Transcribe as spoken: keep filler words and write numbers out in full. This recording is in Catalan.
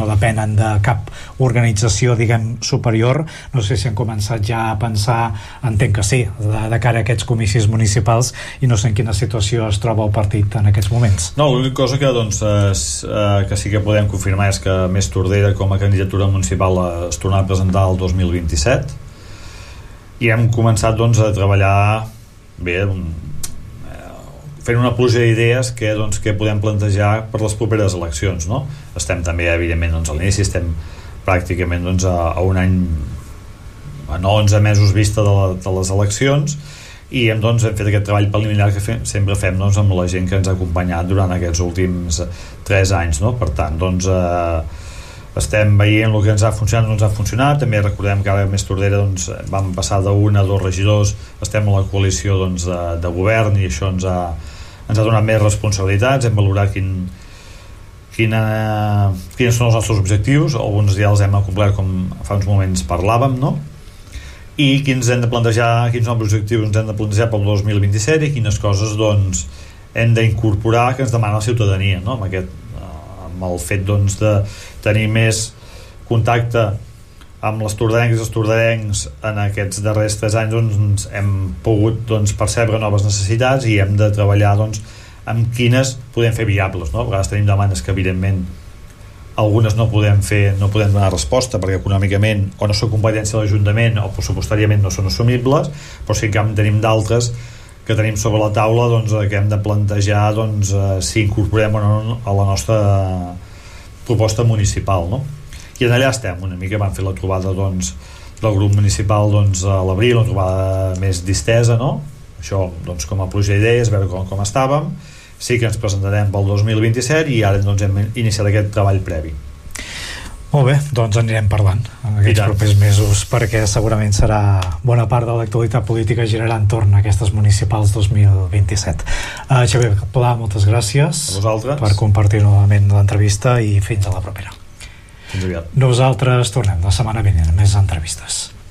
no depenen de cap organització, diguem, superior. No sé si han començat ja a pensar, entenc que sí, de, de cara a aquests comicis municipals, i no sé en quina situació es troba el partit en aquests moments. No, l'única cosa que, doncs, és, eh, que sí que podem confirmar és que Més Tordera com a candidatura municipal es tornarà a presentar el dos mil vint-i-set, i hem començat, doncs, a treballar bé, fent una pluja d'idees que, doncs, que podem plantejar per les properes eleccions, no? Estem també, evidentment, doncs, a l'inici, estem pràcticament, doncs, a, a un any, a onze mesos vista de, la, de les eleccions, i hem, doncs, hem fet aquest treball preliminar que fem, sempre fem, doncs, amb la gent que ens ha acompanyat durant aquests últims tres anys, no? Per tant, doncs, eh, estem veient el que ens ha funcionat, no ens ha funcionat. També recordem que ara a Més Tordera, doncs, vam passar d'un a dos regidors, estem a la coalició, doncs, de, de govern, i això ens ha, ens ha donat més responsabilitats. Hem valorat quin, quina, quins són els nostres objectius, alguns ja els hem complert, com fa uns moments parlàvem, no? I quins hem de plantejar, quins nous objectius ens hem de plantejar pel dos mil vint-i-set, i quines coses, doncs, hem d'incorporar que ens demana la ciutadania, no? Amb aquest, amb el fet, doncs, de tenir més contacte amb les tordarencs i els tordarencs en aquests darrers tres anys, doncs, hem pogut, doncs, percebre noves necessitats, i hem de treballar, doncs, amb quines podem fer viables, no? A vegades tenim demandes que, evidentment, algunes no podem fer, no podem donar resposta perquè econòmicament o no són competència de l'Ajuntament o pressupostàriament no són assumibles, però sí que en tenim d'altres que tenim sobre la taula, doncs, que hem de plantejar, doncs, eh, si incorporem o no a la nostra proposta municipal, no? I en allà estem, una mica vam fer la trobada, doncs, del grup municipal, doncs, a l'abril, una trobada més distesa, no? Això, doncs, com a pluja d'idees, veure com, com estàvem. Sí que ens presentarem pel dos mil vint-i-set, i ara, doncs, hem iniciat aquest treball previ. Molt bé, doncs anirem parlant en aquests propers mesos, perquè segurament serà bona part de l'actualitat política girarà entorn a aquestes municipals dos mil vint-i-set. Uh, Xavier Pla, moltes gràcies per compartir novament l'entrevista, i fins a la propera. Fins aviat. Nosaltres tornem la setmana vinent amb més entrevistes.